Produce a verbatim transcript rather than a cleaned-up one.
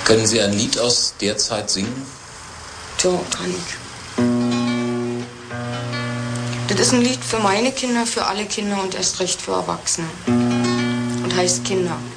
Können Sie ein Lied aus der Zeit singen? Tja, kann ich. Das ist ein Lied für meine Kinder, für alle Kinder und erst recht für Erwachsene. Und heißt Kinder.